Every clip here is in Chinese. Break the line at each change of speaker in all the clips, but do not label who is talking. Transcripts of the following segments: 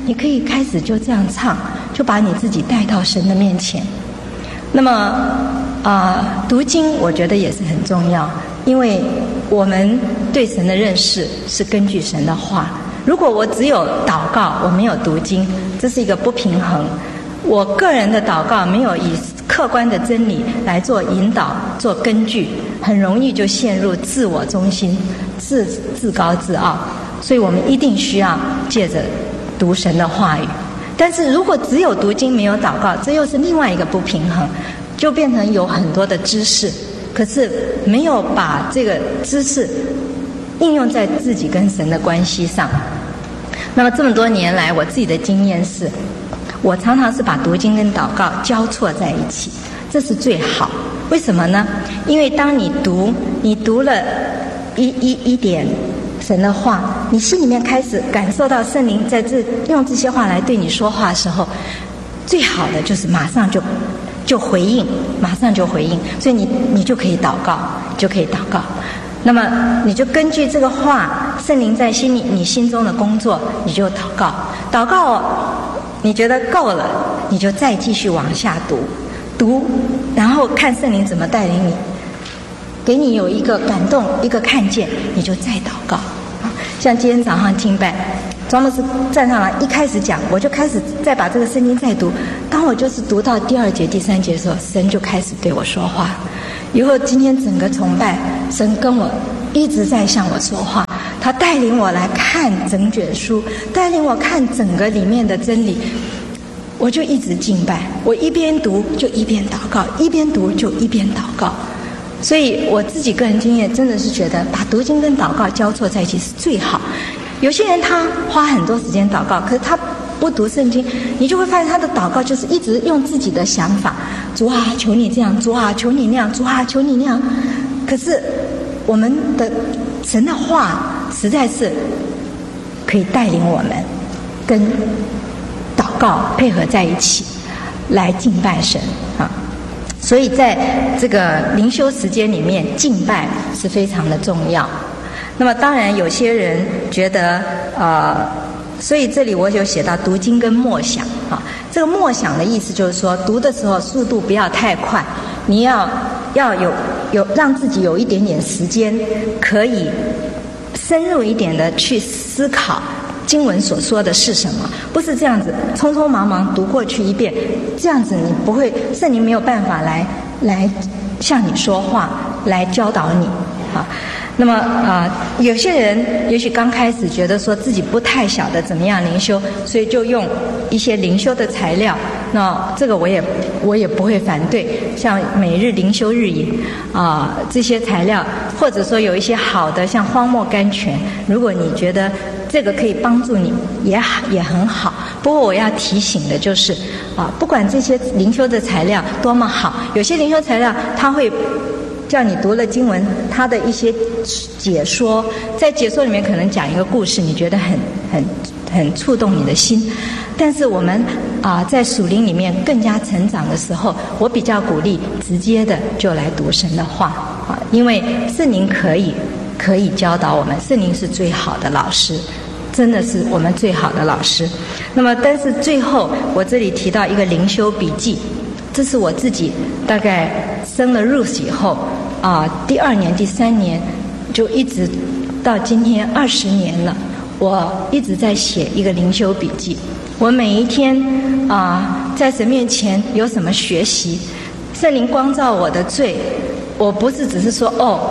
你可以开始就这样唱，就把你自己带到神的面前。那么读经我觉得也是很重要，因为我们对神的认识是根据神的话。如果我只有祷告，我没有读经，这是一个不平衡。我个人的祷告没有以客观的真理来做引导、做根据，很容易就陷入自我中心、自高自傲。所以我们一定需要借着读神的话语。但是如果只有读经没有祷告，这又是另外一个不平衡，就变成有很多的知识，可是没有把这个知识应用在自己跟神的关系上。那么这么多年来，我自己的经验是，我常常是把读经跟祷告交错在一起，这是最好。为什么呢？因为当你读了一点神的话，你心里面开始感受到圣灵在用这些话来对你说话的时候，最好的就是马上就回应，马上就回应，所以你就可以祷告，那么你就根据这个话，圣灵在你心中的工作，你就祷告，你觉得够了，你就再继续往下读，然后看圣灵怎么带领你，给你有一个感动，一个看见，你就再祷告。像今天早上敬拜，庄牧师站上来一开始讲，我就开始再把这个圣经再读。当我就是读到第2节、第3节的时候，神就开始对我说话。以后今天整个崇拜，神跟我一直在向我说话，他带领我来看整卷书，带领我看整个里面的真理。我就一直敬拜，我一边读就一边祷告，一边读就一边祷告。所以我自己个人经验真的是觉得把读经跟祷告交错在一起是最好。有些人他花很多时间祷告，可是他不读圣经，你就会发现他的祷告就是一直用自己的想法，主啊求你这样，主啊求你那样，主啊求你那样。可是我们的神的话实在是可以带领我们跟祷告配合在一起来敬拜神啊。所以在这个灵修时间里面，敬拜是非常的重要。那么当然有些人觉得所以这里我有写到读经跟默想啊。这个默想的意思就是说，读的时候速度不要太快，你要有让自己有一点点时间，可以深入一点的去思考经文所说的是什么，不是这样子匆匆忙忙读过去一遍，这样子你不会，圣灵没有办法来向你说话，来教导你啊。那么有些人也许刚开始觉得说自己不太晓得怎么样灵修，所以就用一些灵修的材料，那这个我也不会反对，像每日灵修日引这些材料，或者说有一些好的像荒漠甘泉，如果你觉得这个可以帮助你，也很好。不过我要提醒的就是不管这些灵修的材料多么好，有些灵修材料它会叫你读了经文，它的一些解说，在解说里面可能讲一个故事，你觉得很触动你的心。但是我们在属灵里面更加成长的时候，我比较鼓励直接的就来读神的话因为圣灵可以教导我们，圣灵是最好的老师，真的是我们最好的老师。那么但是最后我这里提到一个灵修笔记，这是我自己大概生了 Ruth 以后第2年第3年就一直到今天20年了，我一直在写一个灵修笔记。我每一天在神面前有什么学习，圣灵光照我的罪，我不是只是说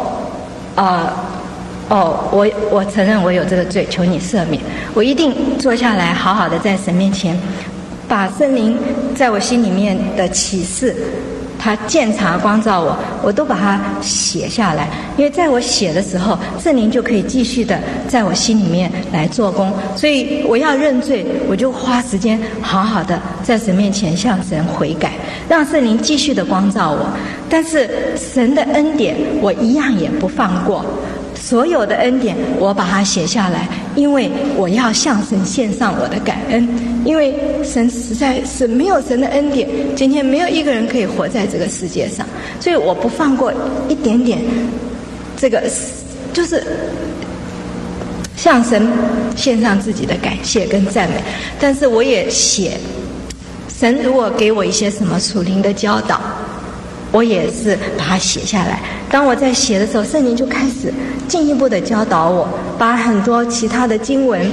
我承认我有这个罪，求你赦免。我一定坐下来好好的在神面前把圣灵在我心里面的启示，他鉴察光照我都把它写下来，因为在我写的时候，圣灵就可以继续的在我心里面来做工。所以我要认罪，我就花时间好好的在神面前向神悔改，让圣灵继续的光照我。但是神的恩典我一样也不放过，所有的恩典我把它写下来，因为我要向神献上我的感恩。因为神实在是没有神的恩典，今天没有一个人可以活在这个世界上，所以我不放过一点点这个，就是向神献上自己的感谢跟赞美，但是我也写神如果给我一些什么属灵的教导，我也是把它写下来。当我在写的时候，圣灵就开始进一步的教导我，把很多其他的经文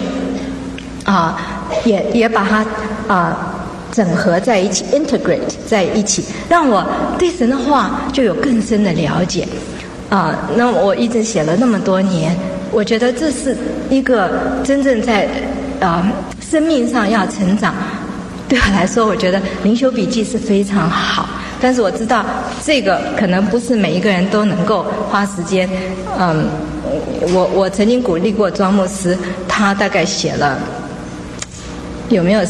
也把它整合在一起 integrate 在一起，让我对神的话就有更深的了解那我一直写了那么多年，我觉得这是一个真正在生命上要成长。对我来说，我觉得灵修笔记是非常好，但是我知道这个可能不是每一个人都能够花时间。我曾经鼓励过庄牧师，他大概写了有没有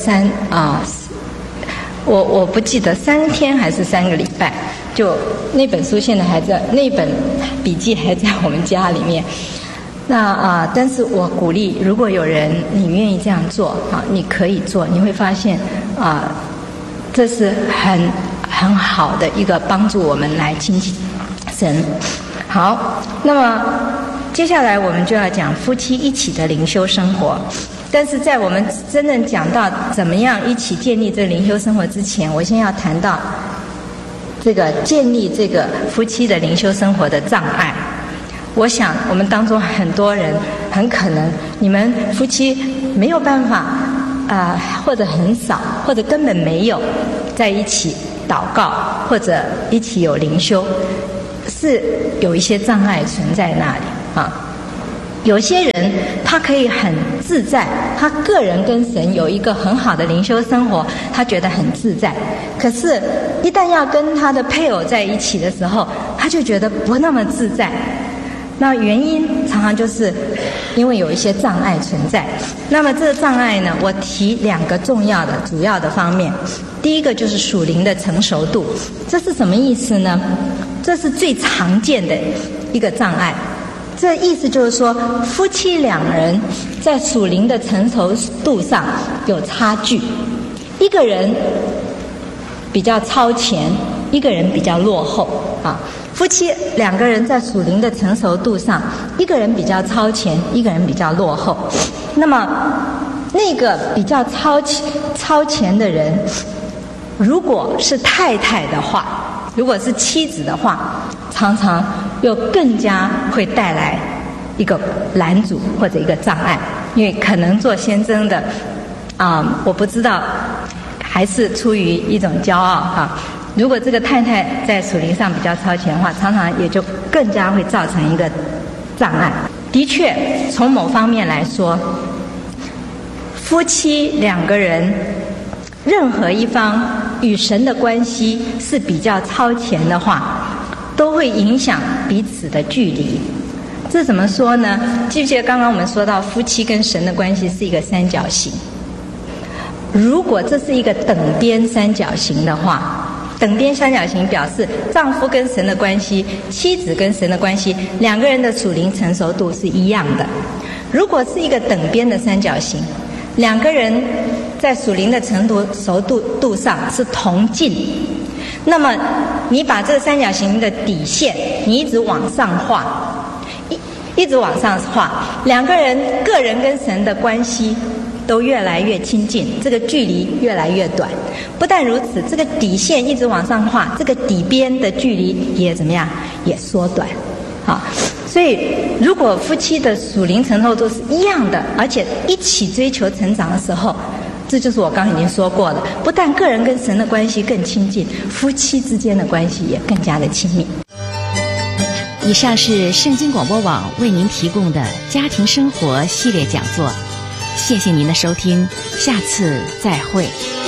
我不记得3天还是3个礼拜，就那本书现在还在，那本笔记还在我们家里面。那但是我鼓励，如果有人你愿意这样做你可以做，你会发现这是很好的一个帮助我们来亲近神。好，那么接下来我们就要讲夫妻一起的灵修生活。但是在我们真正讲到怎么样一起建立这灵修生活之前，我先要谈到这个建立这个夫妻的灵修生活的障碍。我想我们当中很多人很可能你们夫妻没有办法或者很少或者根本没有在一起祷告或者一起有灵修，是有一些障碍存在那里有些人他可以很自在，他个人跟神有一个很好的灵修生活，他觉得很自在，可是一旦要跟他的配偶在一起的时候，他就觉得不那么自在。那原因常常就是因为有一些障碍存在。那么这个障碍呢，我提2个重要的主要的方面。第一个就是属灵的成熟度，这是什么意思呢？这是最常见的一个障碍。这意思就是说，夫妻2人在属灵的成熟度上有差距，一个人比较超前，一个人比较落后夫妻2个人在属灵的成熟度上，一个人比较超前，一个人比较落后。那么那个比较超前的人，如果是太太的话，如果是妻子的话，常常又更加会带来一个拦阻或者一个障碍，因为可能做先生的我不知道还是出于一种骄傲如果这个太太在属灵上比较超前的话，常常也就更加会造成一个障碍。的确，从某方面来说，夫妻2个人任何一方与神的关系是比较超前的话，都会影响彼此的距离。这怎么说呢？记不记得刚刚我们说到夫妻跟神的关系是一个三角形？如果这是一个等边三角形的话，等边三角形表示丈夫跟神的关系，妻子跟神的关系，2个人的属灵成熟度是一样的。如果是一个等边的三角形，2个人在属灵的成熟度上是同近，那么你把这个三角形的底线你一直往上画，一直往上画，2个人个人跟神的关系都越来越亲近，这个距离越来越短。不但如此，这个底线一直往上画，这个底边的距离也怎么样？也缩短。所以如果夫妻的属灵成熟度是一样的，而且一起追求成长的时候，这就是我刚刚已经说过的，不但个人跟神的关系更亲近，夫妻之间的关系也更加的亲密。
以上是圣经广播网为您提供的家庭生活系列讲座，谢谢您的收听，下次再会。